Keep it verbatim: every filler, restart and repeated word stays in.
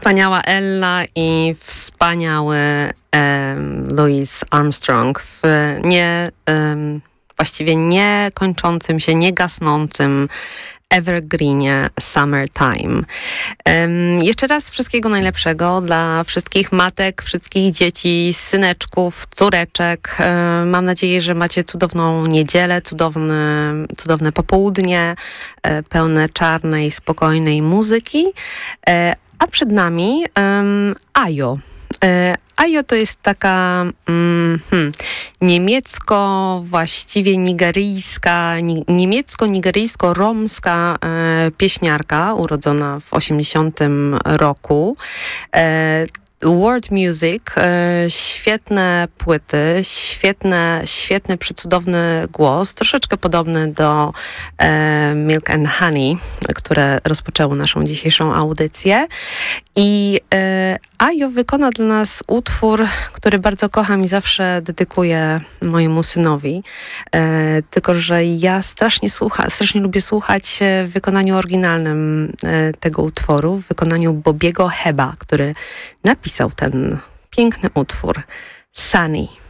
Wspaniała Ella i wspaniały um, Louis Armstrong w nie, um, właściwie nie kończącym się, nie gasnącym evergreenie Summertime. Um, jeszcze raz wszystkiego najlepszego dla wszystkich matek, wszystkich dzieci, syneczków, córeczek. Um, mam nadzieję, że macie cudowną niedzielę, cudowne, cudowne popołudnie, um, pełne czarnej, spokojnej muzyki. Um, a przed nami um, Ayo. E, Ayo to jest taka mm, hmm, niemiecko, właściwie nigeryjska, ni, niemiecko-nigeryjsko-romska e, pieśniarka, urodzona w osiemdziesiątym roku. E, World Music, e, świetne płyty, świetne, świetny, przecudowny głos, troszeczkę podobny do e, Milk and Honey, które rozpoczęło naszą dzisiejszą audycję. I e, Ayo wykona dla nas utwór, który bardzo kocham i zawsze dedykuję mojemu synowi. E, tylko, że ja strasznie, słucha, strasznie lubię słuchać w wykonaniu oryginalnym e, tego utworu, w wykonaniu Bobiego Heba, który napisał ten piękny utwór Sunny.